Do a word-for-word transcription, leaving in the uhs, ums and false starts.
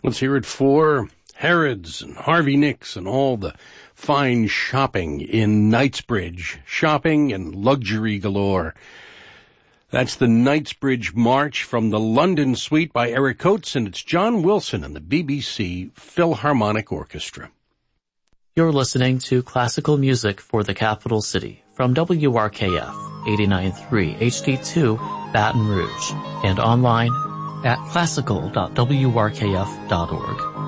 Let's hear it for Harrods and Harvey Nicks and all the fine shopping in Knightsbridge. Shopping and luxury galore. That's the Knightsbridge March from the London Suite by Eric Coates, and it's John Wilson and the B B C Philharmonic Orchestra. You're listening to classical music for the capital city from W R K F eighty-nine point three H D two Baton Rouge and online at classical dot w r k f dot org.